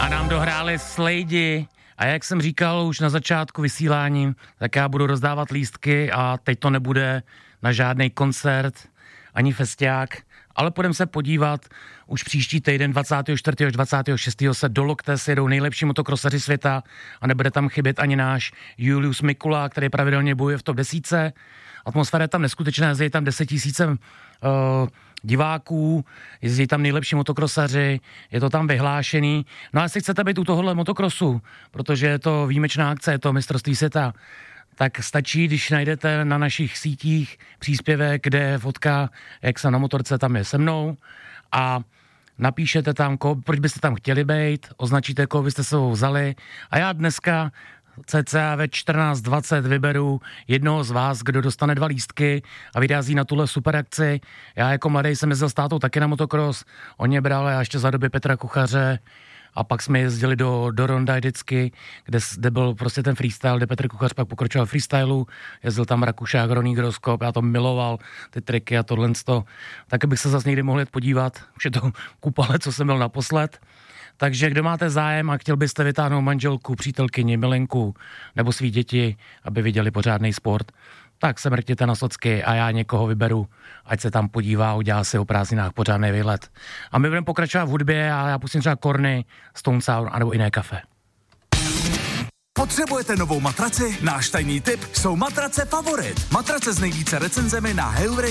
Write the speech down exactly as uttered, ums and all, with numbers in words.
A nám dohráli Slejdi. A jak jsem říkal už na začátku vysílání, tak já budu rozdávat lístky a teď to nebude na žádný koncert, ani festiák, ale půjdeme se podívat už příští týden dvacátého čtvrtého až dvacátého šestého se do Lokte sjedou nejlepší motokrosaři světa a nebude tam chybět ani náš Julius Mikula, který pravidelně bojuje v top desítce. Atmosféra je tam neskutečná, jezdí tam deset tisícem uh, diváků, jezdí tam nejlepší motokrosaři, je to tam vyhlášený. No a jestli chcete být u tohohle motokrosu, protože je to výjimečná akce, je to mistrovství světa, tak stačí, když najdete na našich sítích příspěvek, kde je fotka, jak jsem na motorce, tam je se mnou a napíšete tam, ko, proč byste tam chtěli být, označíte, koho byste sebou vzali a já dneska cca ve čtrnáct dvacet vyberu jednoho z vás, kdo dostane dva lístky a vyrazí na tuhle super akci. Já jako mladý jsem jezdil s tátou taky na motokros, on mě bral a ještě za doby Petra Kuchaře a pak jsme jezdili do, do Ronda vždycky, kde, kde byl prostě ten freestyle, kde Petr Kuchař pak pokračoval freestylu, jezdil tam Rakušák, Roný Groskop, já to miloval, ty triky a tohle. Tak bych se zase někdy mohl jít podívat, už je to kupa let, co jsem byl naposled. Takže kdo máte zájem a chtěl byste vytáhnout manželku, přítelkyni, milenku nebo svý děti, aby viděli pořádný sport, tak se mrkněte na socky a já někoho vyberu, ať se tam podívá a udělá si o prázdninách pořádný výlet. A my budeme pokračovat v hudbě a já pustím třeba Korny, Stone Sour anebo jiné kafe. Potřebujete novou matraci? Náš tajný tip jsou matrace Favorit. Matrace s nejvíce recenzemi na Heurex